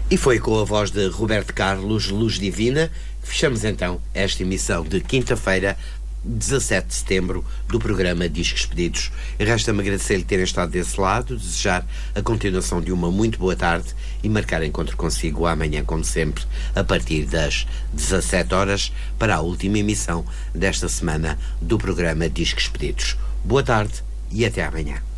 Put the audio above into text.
E foi com a voz de Roberto Carlos, Luz Divina, que fechamos então esta emissão de quinta-feira, 17 de setembro, do programa Discos Pedidos. E resta-me agradecer-lhe terem estado desse lado, desejar a continuação de uma muito boa tarde e marcar encontro consigo amanhã, como sempre, a partir das 17 horas, para a última emissão desta semana do programa Discos Pedidos. Boa tarde e até amanhã.